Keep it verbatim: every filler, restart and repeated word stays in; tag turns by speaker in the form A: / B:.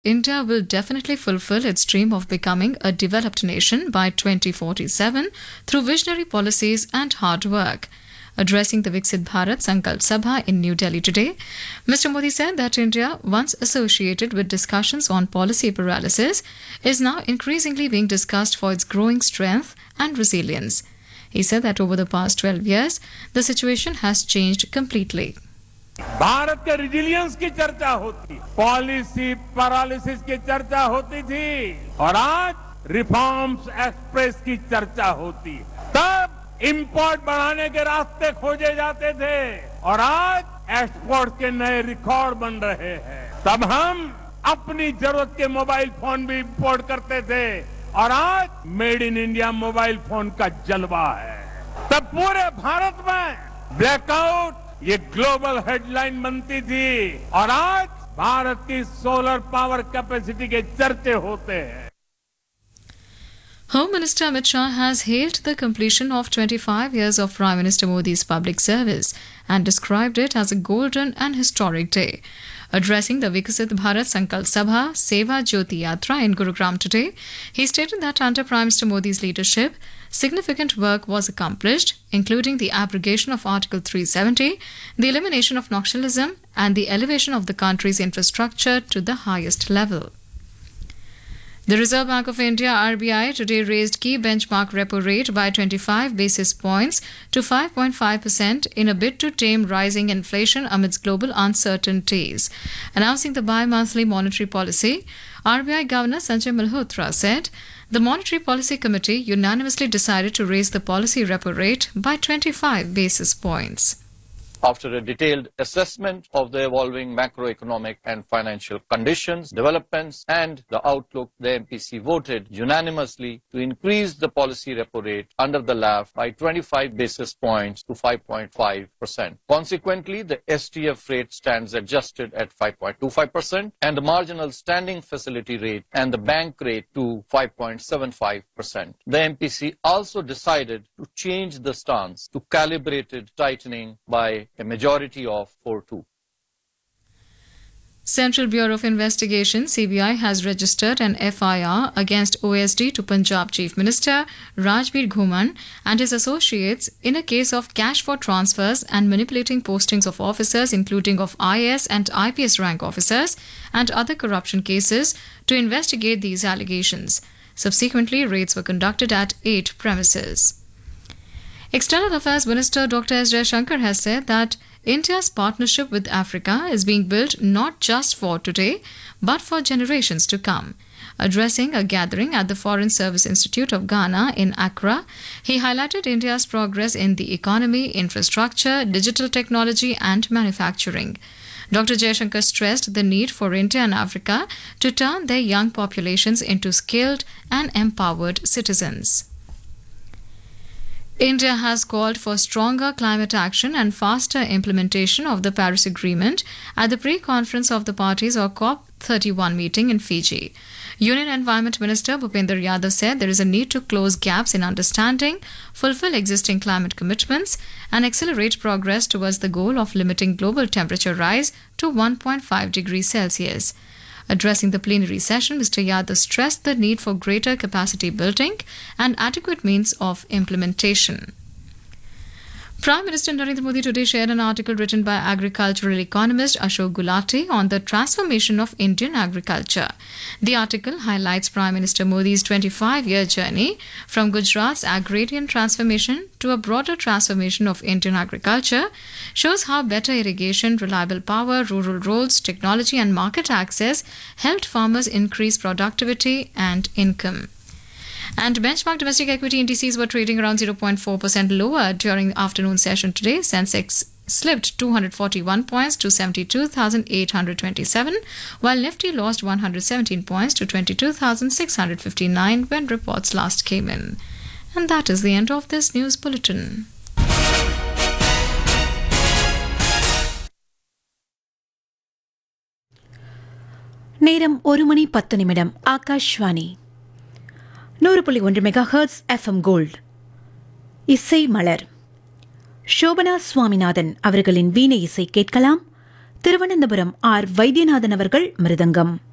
A: India will definitely fulfill its dream of becoming a developed nation by twenty forty-seven through visionary policies and hard work. Addressing the Viksit Bharat Sankalp Sabha in New Delhi today, Mister Modi said that India, once associated with discussions on policy paralysis, is now increasingly being discussed for its growing strength and resilience. He said that over the past twelve years, the situation has changed completely.
B: Bharat के resilience की चर्चा होती, policy paralysis की चर्चा होती थी और आज रिफॉर्म्स एक्सप्रेस की चर्चा होती। तब इंपोर्ट बढ़ाने के रास्ते खोजे जाते थे और आज एक्सपोर्ट के नए रिकॉर्ड बन रहे हैं। तब हम अपनी जरूरत के मोबाइल फोन भी इंपोर्ट करते थे और आज made in India mobile phone का जलवा है। तब पूरे भारत में ब्लैकआउट ये ग्लोबल हेडलाइन बनती थी और आज भारत की सोलर पावर कैपेसिटी के चर्चे होते हैं।
A: Home Minister Amit Shah has hailed the completion of twenty-five years of Prime Minister Modi's public service and described it as a golden and historic day. Addressing the Viksit Bharat Sankalp Sabha Seva Jyoti Yatra in Gurugram today, he stated that under Prime Minister Modi's leadership, significant work was accomplished, including the abrogation of Article three seventy, the elimination of Naxalism, and the elevation of the country's infrastructure to the highest level. The Reserve Bank of India R B I today raised key benchmark repo rate by twenty-five basis points to five point five percent in a bid to tame rising inflation amidst global uncertainties. Announcing the bi-monthly monetary policy, R B I Governor Sanjay Malhotra said the Monetary Policy Committee unanimously decided to raise the policy repo rate by twenty-five basis points.
C: After a detailed assessment of the evolving macroeconomic and financial conditions, developments, and the outlook, the M P C voted unanimously to increase the policy repo rate under the L A F by twenty-five basis points to five point five percent. Consequently, the S T F rate stands adjusted at five point two five percent and the marginal standing facility rate and the bank rate to five point seven five percent. The M P C also decided to change the stance to calibrated tightening by a majority of four two.
A: Central Bureau of Investigation C B I has registered an F I R against O S D to Punjab Chief Minister Rajbir Ghuman and his associates in a case of cash for transfers and manipulating postings of officers, including of I A S and I P S rank officers, and other corruption cases to investigate these allegations. Subsequently, raids were conducted at eight premises. External Affairs Minister Doctor S Jaishankar has said that India's partnership with Africa is being built not just for today, but for generations to come. Addressing a gathering at the Foreign Service Institute of Ghana in Accra, he highlighted India's progress in the economy, infrastructure, digital technology, and manufacturing. Doctor Jaishankar stressed the need for India and Africa to turn their young populations into skilled and empowered citizens. India has called for stronger climate action and faster implementation of the Paris Agreement at the pre-conference of the parties or COP thirty-one meeting in Fiji. Union Environment Minister Bhupender Yadav said there is a need to close gaps in understanding, fulfill existing climate commitments, and accelerate progress towards the goal of limiting global temperature rise to one point five degrees Celsius. Addressing the plenary session, Mister Yadav stressed the need for greater capacity building and adequate means of implementation. Prime Minister Narendra Modi today shared an article written by agricultural economist Ashok Gulati on the transformation of Indian agriculture. The article highlights Prime Minister Modi's twenty-five-year journey from Gujarat's agrarian transformation to a broader transformation of Indian agriculture, shows how better irrigation, reliable power, rural roads, technology and market access helped farmers increase productivity and income. And benchmark domestic equity indices were trading around zero point four percent lower during the afternoon session today. Sensex slipped two hundred forty-one points to seventy-two thousand eight hundred twenty-seven, while Nifty lost one hundred seventeen points to twenty-two thousand six hundred fifty-nine when reports last came in. And that is the end of this news bulletin.
D: நேரம் ஒரு மணி பத்து நிமிடம். ஆகாஷ்வாணி நூறு புள்ளி ஒன்று mega hertz FM gold. இசை மலர். சோபனா சுவாமிநாதன் அவர்களின் வீணை இசை கேட்கலாம். திருவனந்தபுரம் ஆர் வைத்தியநாதன் அவர்கள் மிருதங்கம்.